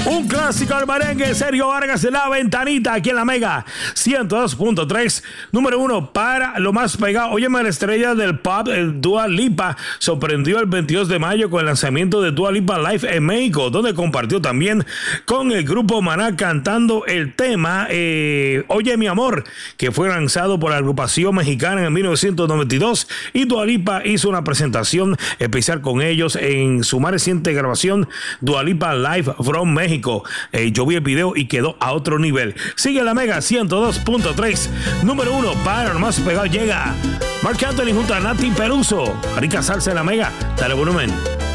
Un clásico al merengue, Sergio Vargas de La Ventanita, aquí en la Mega 102.3, número 1 para lo más pegado. Óyeme, la estrella del pop, Dua Lipa, sorprendió el 22 de mayo con el lanzamiento de Dua Lipa Live en México, donde compartió también con el grupo Maná cantando el tema Oye Mi Amor, que fue lanzado por la agrupación mexicana en 1992, y Dua Lipa hizo una presentación especial con ellos en su más reciente grabación, Dua Lipa Live from México. Yo vi el video y quedó a otro nivel. Sigue la Mega 102.3, número 1 para lo más pegado. Llega Marc Anthony junto a Nati Peluso. Rica salsa en la Mega. Dale volumen.